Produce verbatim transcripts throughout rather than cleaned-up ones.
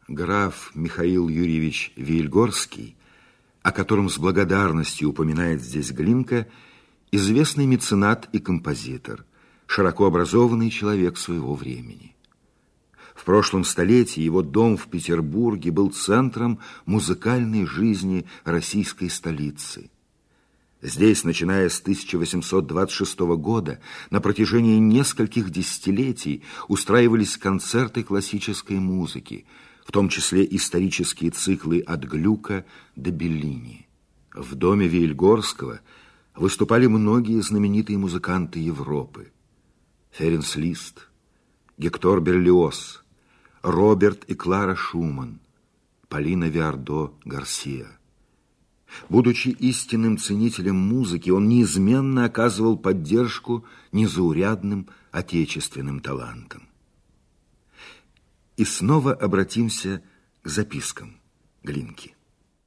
Граф Михаил Юрьевич Виельгорский, о котором с благодарностью упоминает здесь Глинка, известный меценат и композитор, широко образованный человек своего времени. В прошлом столетии его дом в Петербурге был центром музыкальной жизни российской столицы. Здесь, начиная с тысяча восемьсот двадцать шестого года, на протяжении нескольких десятилетий устраивались концерты классической музыки, в том числе исторические циклы от Глюка до Беллини. В доме Виельгорского выступали многие знаменитые музыканты Европы: Ференц Лист, Гектор Берлиоз, Роберт и Клара Шуман, Полина Виардо Гарсия. Будучи истинным ценителем музыки, он неизменно оказывал поддержку незаурядным отечественным талантам. И снова обратимся к запискам Глинки.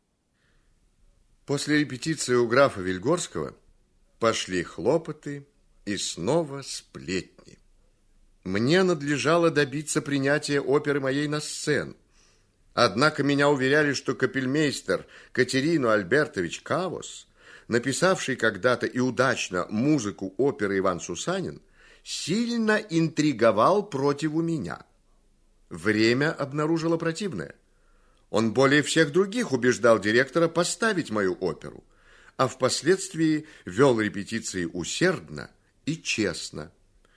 После репетиции у графа Виельгорского пошли хлопоты и снова сплетни. Мне надлежало добиться принятия оперы моей на сцену. Однако меня уверяли, что капельмейстер Катерину Альбертович Кавос, написавший когда-то и удачно музыку оперы «Иван Сусанин», сильно интриговал против меня. Время обнаружило противное. Он более всех других убеждал директора поставить мою оперу, а впоследствии вел репетиции усердно и честно.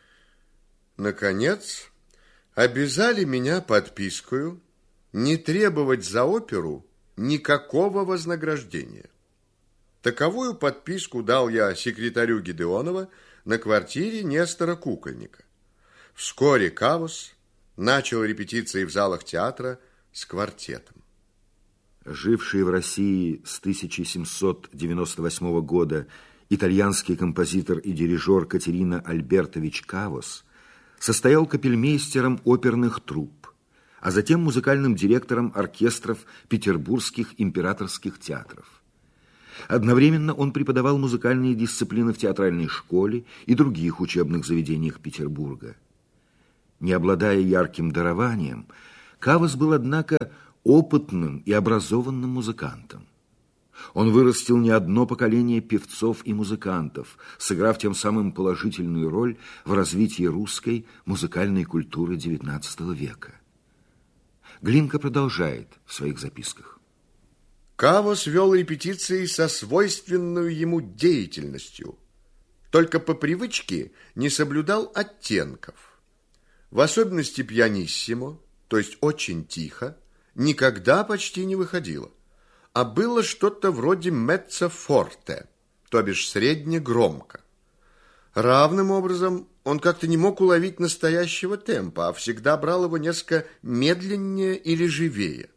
Наконец, обязали меня подпискою не требовать за оперу никакого вознаграждения. Таковую подписку дал я секретарю Гедеонова на квартире Нестора Кукольника. Вскоре Кавос начал репетиции в залах театра с квартетом. Живший в России с тысяча семьсот девяносто восьмого года итальянский композитор и дирижер Катерина Альбертович Кавос состоял капельмейстером оперных трупп, а затем музыкальным директором оркестров петербургских императорских театров. Одновременно он преподавал музыкальные дисциплины в театральной школе и других учебных заведениях Петербурга. Не обладая ярким дарованием, Кавос был, однако, опытным и образованным музыкантом. Он вырастил не одно поколение певцов и музыкантов, сыграв тем самым положительную роль в развитии русской музыкальной культуры девятнадцатого века. Глинка продолжает в своих записках. Кавос вел репетиции со свойственной ему деятельностью, только по привычке не соблюдал оттенков. В особенности пианиссимо, то есть очень тихо, никогда почти не выходило, а было что-то вроде меццо-форте, то бишь средне-громко. Равным образом он как-то не мог уловить настоящего темпа, а всегда брал его несколько медленнее или живее.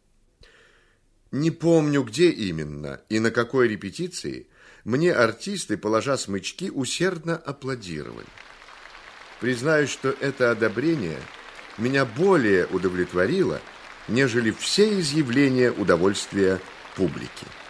Не помню, где именно и на какой репетиции мне артисты, положа смычки, усердно аплодировали. Признаюсь, что это одобрение меня более удовлетворило, нежели все изъявления удовольствия публики.